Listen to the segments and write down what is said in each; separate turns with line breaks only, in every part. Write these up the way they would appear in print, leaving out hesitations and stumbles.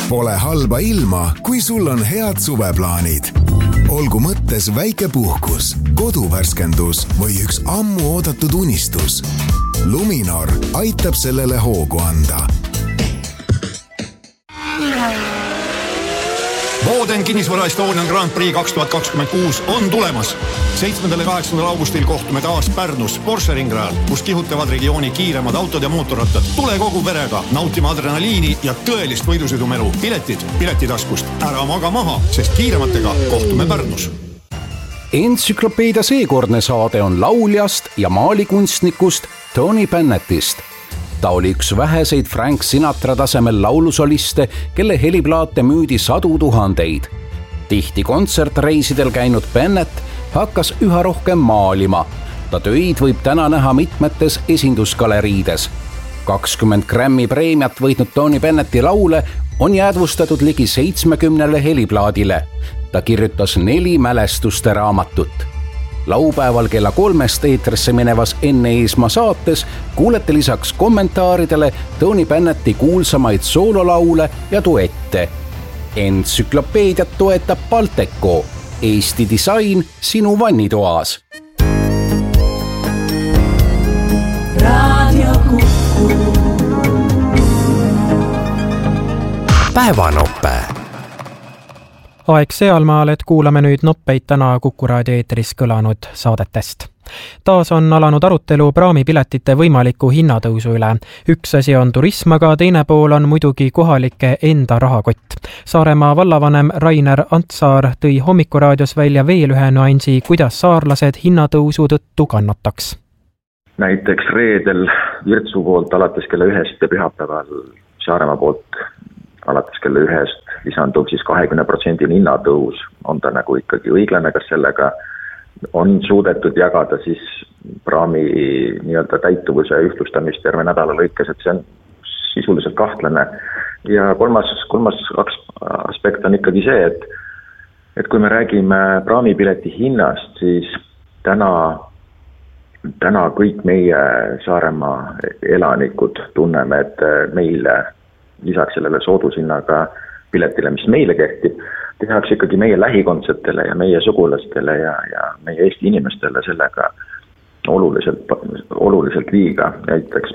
Pole halba ilma, kui sul on head suveplaanid. Olgu mõttes väike puhkus, koduvärskendus või üks ammu oodatud unistus. Luminor aitab sellele hoogu anda.
Boden kinnisvara Estonian Grand Prix 2026 on tulemas. 7. ja 8. augustil kohtume taas Pärnus Porsche ringrajal, kus kihutavad regiooni kiiremad autod ja mootorrattad. Tule kogu perega, nautima adrenaliini ja tõelist võidusõidumelu. Piletid piletitaskust. Ära maga maha, sest kiirematega kohtume Pärnus.
Entsüklopeedia seekordne saade on lauljast ja maalikunstnikust Tony Bennettist. Ta oli üks väheseid Frank Sinatra tasemel laulusoliste, kelle heliplaate müüdi 100 000. Tihti kontsertreisidel käinud Bennett hakkas üha rohkem maalima. Ta töid võib täna näha mitmetes esindusgaleriides. 20 Grammy preemiat võitnud Tony Bennetti laule on jäädvustatud ligi 70 heliplaadile. Ta kirjutas 4 mälestuste raamatut. Laupäeval kella 3 eetrisse minevas Enne Eesmaa saates kuulete lisaks kommentaaridele Tony Bennetti kuulsamaid soololaule ja duette. Entsüklopeediat toetab Balteco, Eesti disain sinu vannitoas.
Päevanope.
Aeg sealmaal, et kuulame nüüd noppeid täna Kuku raadio eetris kõlanud saadetest. Taas on alanud arutelu praamipiletite võimaliku hinnatõusu üle. Üks asi on turism, aga teine pool on muidugi kohalike enda rahakott. Saaremaa vallavanem Rainer Antsaar tõi Hommikuraadios välja veel ühe nüansi, kuidas saarlased hinnatõusu tõttu kannataks.
Näiteks reedel Virtsu poolt alates kella 1 ja pühapäeval Saaremaa poolt alates kella 1 lisandub siis 20% hinnatõus. On ta nagu ikkagi õiglane, kas sellega on suudetud jagada siis praami nii-öelda täituvuse ühtlustamist terve nädala lõikes, et see on sisuliselt kahtlane. Ja kolmas aspekt on ikkagi see, et kui me räägime praamipileti hinnast, siis täna kõik meie Saaremaa elanikud tunneme, et meile lisaks sellele soodushinnaga piletile, mis meile kehtib, tehakse ikkagi meie lähikondsetele ja meie sugulastele ja meie Eesti inimestele sellega oluliselt liiga. Näiteks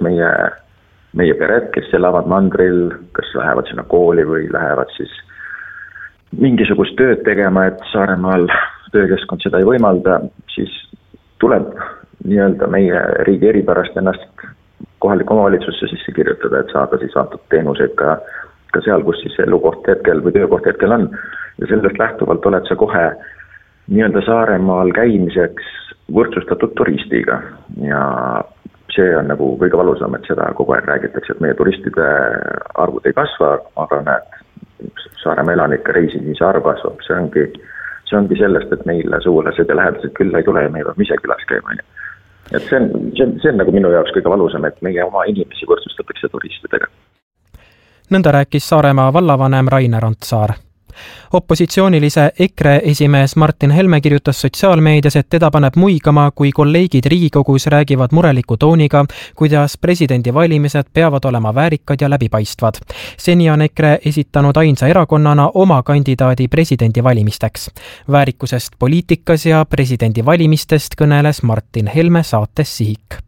meie pered, kes elavad mandril, kas lähevad sinna kooli või lähevad siis mingisugust tööd tegema, et Saaremaal töökeskkond seda ei võimalda, siis tuleb nii-öelda meie riigi eripärast ennast kohaliku omavalitsusse sisse kirjutada, et saada siis antud teenuseid ka seal, kus siis elukoht hetkel või töökoht hetkel on. Ja sellest lähtuvalt oled sa kohe nii-öelda Saaremaal käimiseks võrdsustatud turistiga. Ja see on nagu kõige valusam, et seda kogu aeg räägitakse, et meie turistide arvud ei kasva, aga näed, Saaremaa elanike reisimise arv kasvab. See ongi sellest, et meile sugulased ja lähedased külla ei tule ja me ei peame ise külas käima. Et see on nagu minu jaoks kõige valusam, et meie oma inimesi võrdsustatakse turistidega.
Nõnda rääkis Saaremaa vallavanem Rainer Antsaar. Opositsioonilise EKRE esimees Martin Helme kirjutas sotsiaalmeedias, et teda paneb muigama, kui kolleegid Riigikogus räägivad mureliku tooniga, kuidas presidendivalimised peavad olema väärikad ja läbipaistvad. Seni on EKRE esitanud ainsa erakonnana oma kandidaadi presidendivalimisteks. Väärikusest poliitikas ja presidendivalimistest kõneles Martin Helme saates Sihik.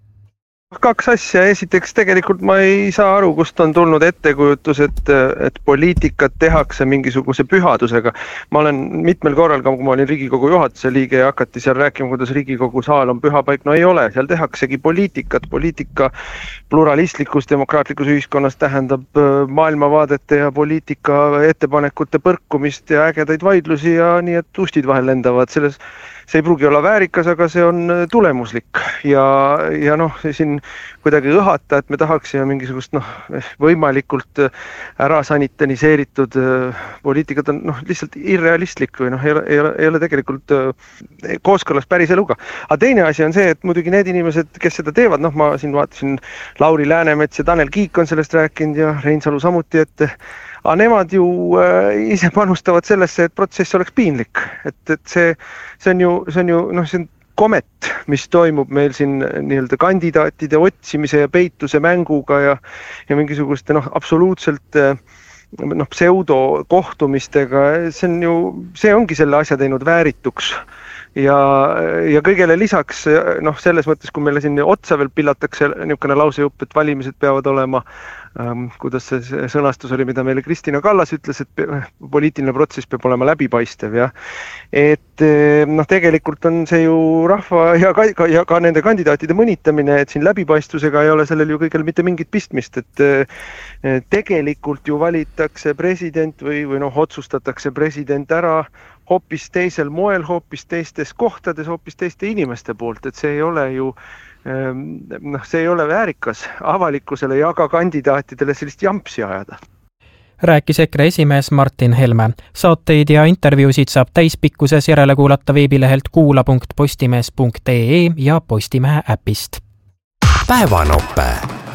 2 asja. Esiteks tegelikult ma ei saa aru, kust on tulnud ettekujutus, et poliitikat tehakse mingisuguse pühadusega. Ma olen mitmel korral, kui ma olin Riigikogu juhatuse liige ja hakati seal rääkima, kuidas Riigikogu saal on pühapaik. No ei ole, seal tehaksegi poliitikat. Poliitika pluralistlikus demokraatlikus ühiskonnas tähendab maailmavaadete ja poliitika ettepanekute põrkumist ja ägedaid vaidlusi ja nii, et ustid vahel lendavad. See ei pruugi olla väärikas, aga see on tulemuslik ja siin kuidagi õhata, et me tahaksime mingisugust võimalikult ära sanitaniseeritud poliitikat on lihtsalt irrealistlik või ei ole tegelikult kooskõlas päris eluga. Aga teine asi on see, et muidugi need inimesed, kes seda teevad, ma siin vaatasin Lauri Läänemets ja Tanel Kiik on sellest rääkinud ja Reinsalu samuti, aga nemad ju ise panustavad sellesse, et protsess oleks piinlik. Et see on ju komet, mis toimub meil siin nii-öelda kandidaatide otsimise ja peituse mänguga ja mingisuguste absoluutselt pseudokohtumistega, see ongi selle asja teinud väärituks. Ja kõigele lisaks, selles mõttes, kui meile siin otsa veel pillatakse niisugune lausejupp, et valimised peavad olema, kuidas see sõnastus oli, mida meile Kristina Kallas ütles, et poliitiline protsess peab olema läbipaistev, ja et tegelikult on see ju rahva ja ka nende kandidaatide mõnitamine, et siin läbipaistvusega ei ole sellel ju kõigel mitte mingit pistmist, et tegelikult ju valitakse president või otsustatakse president ära hoopis teisel moel, hoopis teistes kohtades, hoopis teiste inimeste poolt, et see ei ole ju see ei ole väärikas avalikkusele ja ka kandidaatidele sellist jampsi ajada.
Rääkis EKRE esimees Martin Helme. Saateid ja intervjuusid saab täispikkuses järele kuulata veebilehelt kuula.postimees.ee ja Postimehe äpist.
Päevanope.